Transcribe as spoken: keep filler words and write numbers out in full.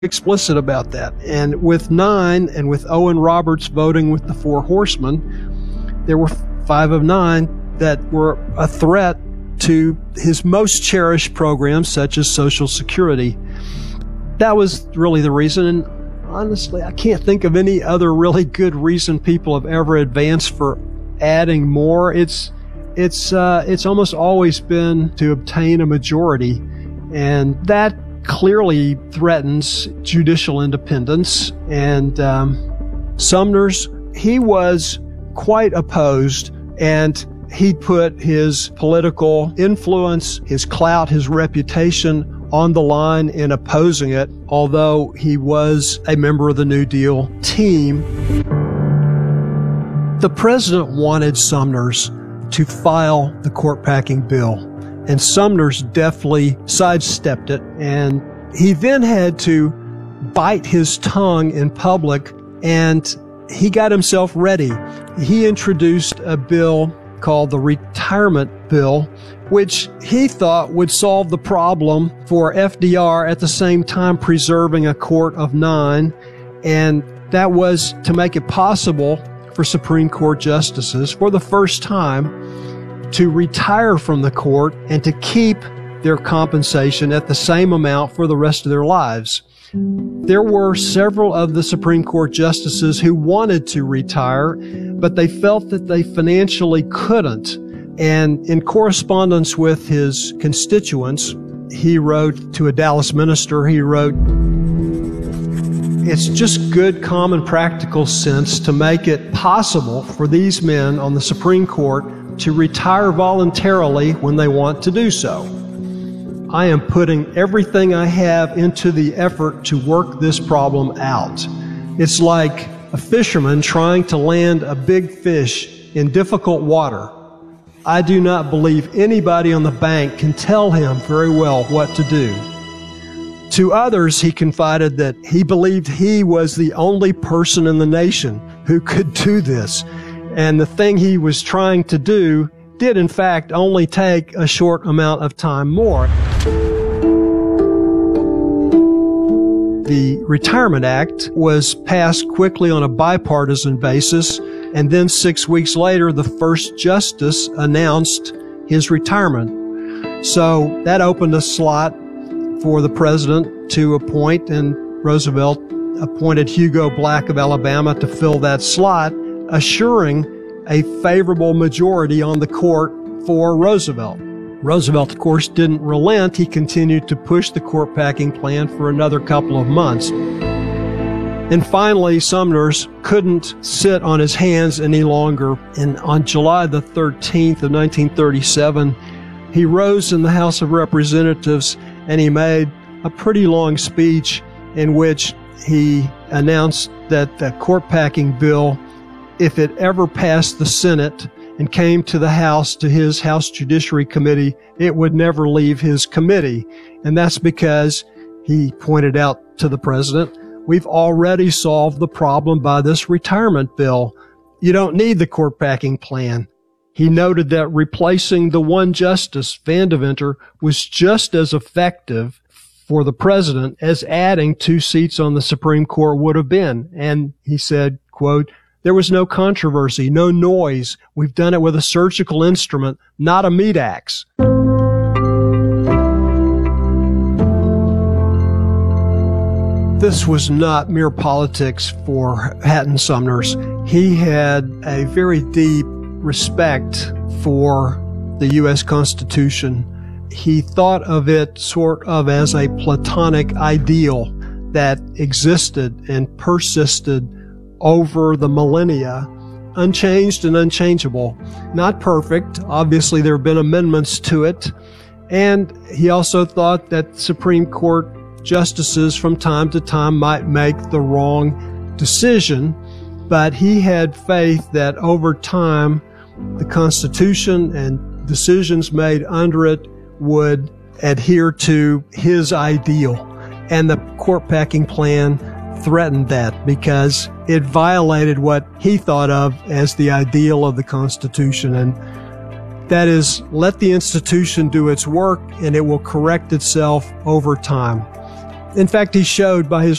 explicit about that. And with nine, and with Owen Roberts voting with the Four Horsemen, there were five of nine that were a threat to his most cherished programs, such as Social Security. That was really the reason. And honestly, I can't think of any other really good reason people have ever advanced for adding more. It's it's uh, it's almost always been to obtain a majority, and that clearly threatens judicial independence. And um, Sumner's, he was quite opposed, and he put his political influence, his clout, his reputation on the line in opposing it, although he was a member of the New Deal team. The president wanted Sumner's to file the court packing bill, and Sumner's deftly sidestepped it, and he then had to bite his tongue in public, and he got himself ready. He introduced a bill called the Retirement Bill, which he thought would solve the problem for F D R, at the same time preserving a court of nine, and that was to make it possible for Supreme Court justices, for the first time, to retire from the court and to keep their compensation at the same amount for the rest of their lives. There were several of the Supreme Court justices who wanted to retire, but they felt that they financially couldn't. And in correspondence with his constituents, he wrote to a Dallas minister, he wrote, "It's just good common practical sense to make it possible for these men on the Supreme Court to retire voluntarily when they want to do so. I am putting everything I have into the effort to work this problem out. It's like a fisherman trying to land a big fish in difficult water. I do not believe anybody on the bank can tell him very well what to do." To others, he confided that he believed he was the only person in the nation who could do this, and the thing he was trying to do did in fact only take a short amount of time more. The Retirement Act was passed quickly on a bipartisan basis, and then six weeks later, the first justice announced his retirement. So that opened a slot for the president to appoint, and Roosevelt appointed Hugo Black of Alabama to fill that slot, assuring a favorable majority on the court for Roosevelt. Roosevelt, of course, didn't relent. He continued to push the court packing plan for another couple of months. And finally, Sumner's couldn't sit on his hands any longer. And on July the thirteenth of nineteen thirty-seven, he rose in the House of Representatives and he made a pretty long speech in which he announced that the court packing bill, if it ever passed the Senate and came to the House, to his House Judiciary Committee, it would never leave his committee. And that's because, he pointed out to the president, we've already solved the problem by this retirement bill. You don't need the court packing plan. He noted that replacing the one justice, Vandeventer, was just as effective for the president as adding two seats on the Supreme Court would have been. And he said, quote, "There was no controversy, no noise. We've done it with a surgical instrument, not a meat axe." This was not mere politics for Hatton Sumner's. He had a very deep respect for the U S Constitution. He thought of it sort of as a Platonic ideal that existed and persisted over the millennia, unchanged and unchangeable. Not perfect. Obviously, there have been amendments to it. And he also thought that Supreme Court justices from time to time might make the wrong decision, but he had faith that over time, the Constitution and decisions made under it would adhere to his ideal. And the court packing plan threatened that because it violated what he thought of as the ideal of the Constitution. And that is, let the institution do its work and it will correct itself over time. In fact, he showed by his